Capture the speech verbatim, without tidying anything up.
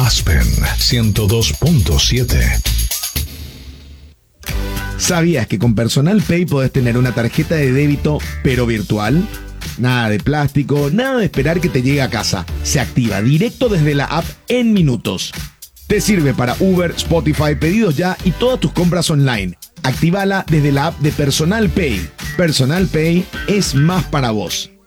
Aspen ciento dos punto siete. ¿Sabías que con Personal Pay podés tener una tarjeta de débito pero virtual? Nada de plástico, nada de esperar que te llegue a casa. Se activa directo desde la app en minutos. Te sirve para Uber, Spotify, pedidos ya y todas tus compras online. Actívala desde la app de Personal Pay. Personal Pay es más para vos.